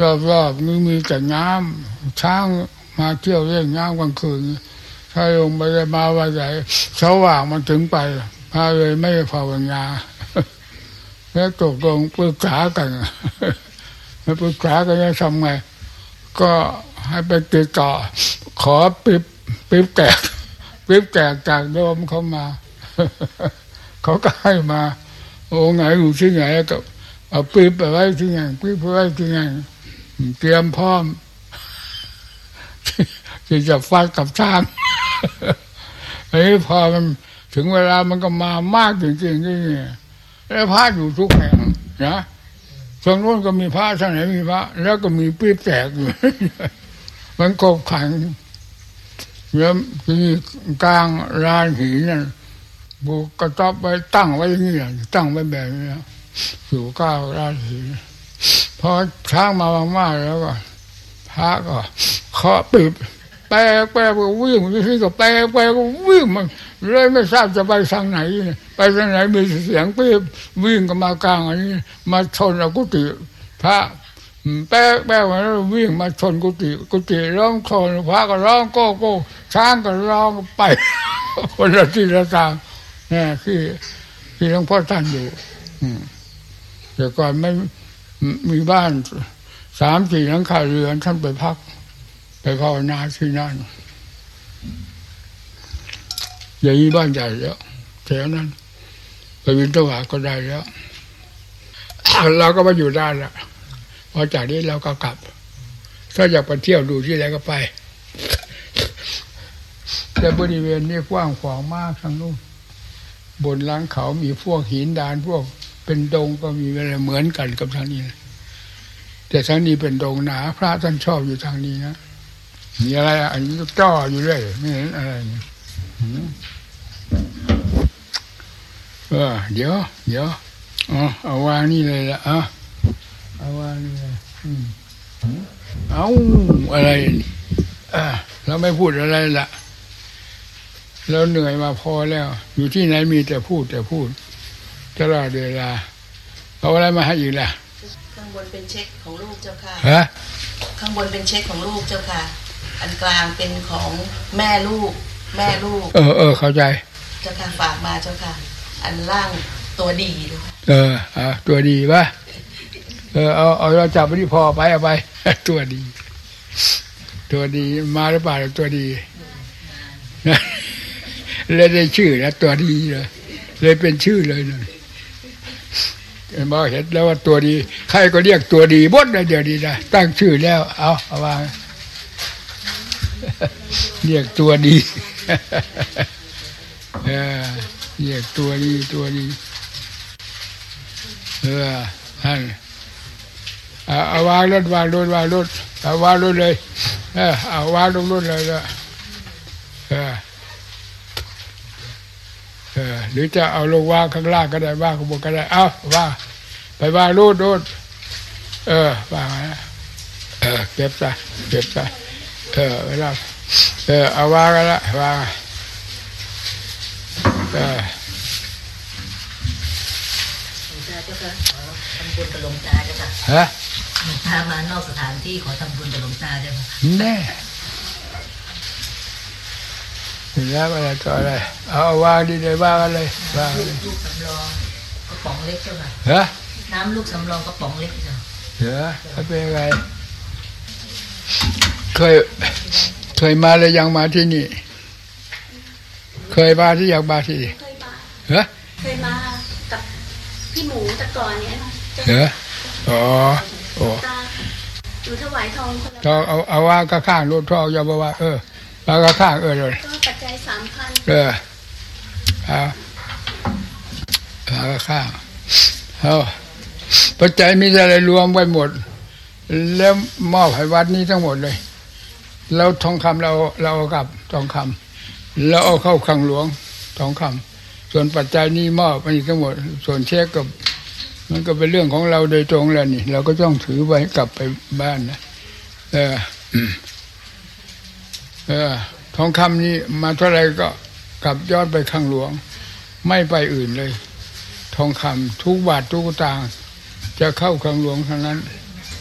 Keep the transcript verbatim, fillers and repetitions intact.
รอบๆนี่มีแต่น้ำช้างมาเที่ยวเล่นน้ำกลางคืนถ้าลงไปมาว่าใหญ่สว่างมันถึงไปพาเลยไม่ภาวนาแล้วตกลงปรึกษากันมาปรึกษากันจะทำไงก็ให้ไปติดต่อขอปิ๊บปิ๊บแตกปิ๊บแตกจากโดมเขามาเขาก็ให้มาโอ้ไงอยู่ที่ไหนก็เอาปิ๊บไปไว้ที่ไหนปิ๊บไปไว้ที่ไหนเตรียมพร้อมที่จะฟาดกับช้างไอ้พอมันถึงเวลามันก็มามากจริงๆนี่แล้วพระอยู่ทุกแห่งนะตรงโน้นก็มีพระท่านไหนมีพระแล้วก็มีปี๊บแตกอยู่มันกบขันแล้วที่กลางลานหินนั่นบุกกระต๊อบไว้ตั้งไว้อย่างนี้ตั้งไว้แบบนี้อยู่ก้าวลานหินพอช้างมามากๆแล้วก็พระก็เคาะปี๊บแปลแปลก็วิ่งที่ก็แปลแปลก็วิ่งมันเลยไม่ทราบจะไปทางไหนไปทางไหนมีเสียงปี๊บวิ่งก็มากลางอันนี้มาชนเอากุฏิพระแปลแปลว่าวิ่งมาชนกุฏิกุฏิร้องชนพระก็ร้องโก้โก้ช้างก็ร้องไปคนละที่ละทางนี่ที่ที่หลวงพ่อท่านอยู่แต่ก่อนไม่มีบ้านสามสี่หลังคาเรือนท่านไปพักไปภาวนาที่นั่นอย่างนี้บ้านใหญ่แล้วแถวนั้นไปวินทบาทก็ได้แล้วเราก็มาอยู่ได้ละพอจากนี้เราก็กลับถ้าอยากไปเที่ยวดูที่ไหนก็ไปแต่บริเวณนี้กว้างขวางมากทั้งนู้นบนหลังเขามีพวกหินดานพวกเป็นดงก็มีอะไรเหมือนกันกับทางนี้แต่ทางนี้เป็นดงหนาพระท่านชอบอยู่ทางนี้นะมีอะไรอันนี้จ้ออยู่เลยไม่เห็นอะไรเออเดี๋ยวเดี๋ยวอ๋อเอาวางนี่เลยละอ่ะเอาวางนี่เลยเอาอะไรอ่ะเราไม่พูดอะไรละเราเหนื่อยมาพอแล้วอยู่ที่ไหนมีแต่พูดแต่พูดตลอดเวลาเอาอะไรมาให้อีกล่ะข้างบนเป็นเช็คของลูกเจ้าค่ะฮะข้างบนเป็นเช็คของลูกเจ้าค่ะอันกลางเป็นของแม่ลูกแม่ลูกเออเออเข้าใจเจ้าค่ะฝากมาเจ้าค่ะอันล่างตัวดีด้วยเอออ่ะตัวดีป่ะเออเอาเอาเราจับไปที่พอไปเอาไปตัวดีตัวดีมาหรือเปล่าตัวดีเลยได้ชื่อนะตัวดีเลยเลยเป็นชื่อเลยนะมาเห็นแล้วว่าตัวดีใครก็เรียกตัวดีบดเลยเดี๋ยวดีนะตั้งชื่อแล้วเอาเอาวางเรียกตัวดีเออเรียกตัวดีตัวดีเออฮั่นเอาวางรถวางรถวางรถเอาวางรถเลยเออเอาวางลงรถเลยละเออเออหรือจะเอาลงวางข้างล่างก็ได้วางข้างบนก็ได้เอาวางไปวางรถรถเออวางนะเออเก็บซะเก็บซะเออเวลาเออเอาวางกันละวางเออเจ้าค่ะทำบุญกับหลวงตาเจ้าค่ะฮะหลวงตามานอกสถานที่ขอทำบุญกับหลวงตาเจ้าค่ะแน่ถึงแล้วอะไรต่ออะไรเอาวางดีเลยวางอะไรวางลูกสำรองกระป๋องเล็กเจ้าค่ะฮะน้ำลูกสำรองกระป๋องเล็กเจ้าเหรอเขาเป็นไงเคยเคยมาเลยยังมาที่นี่เคยมาที่อยากมาที่นี่เคยมาเหรอเคยมากับพี่หมูแต่ก่อนเนี้ยเหรออ๋อโอ้อยู่ถวายทองคนละทองเอาเอาว่าก็ข้างรถทองอย่าบอกว่าเออเอาก็ข้างเออเลยก็ปัจจัยสามพันเออเอาเอาก็ข้างเอาปัจจัยมีอะไรรวมไว้หมดแล้วมอบให้วัดนี้ทั้งหมดเลยแล้วทองคำเราเราเอากับทองคำแล้วเอาเข้าคลังหลวงทองคำส่วนปัจจัยนี้มอบไปทั้งหมดส่วนเช็คกับมันก็เป็นเรื่องของเราโดยตรงแล้วนี่เราก็ต้องถือไว้กลับไปบ้านนะเออเออทองคำนี้มาเท่าไรก็กลับยอดไปคลังหลวงไม่ไปอื่นเลยทองคำทุกบาททุกสตางค์จะเข้าคลังหลวงทั้งนั้น